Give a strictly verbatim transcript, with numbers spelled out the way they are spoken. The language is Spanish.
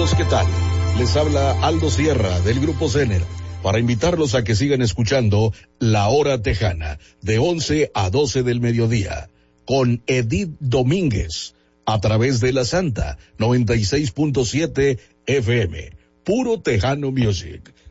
amigos, ¿qué tal? Les habla Aldo Sierra del Grupo Zener para invitarlos a que sigan escuchando La Hora Tejana de once a doce del mediodía con Edith Domínguez a través de La Santa noventa y seis punto siete F M, Puro Tejano Music.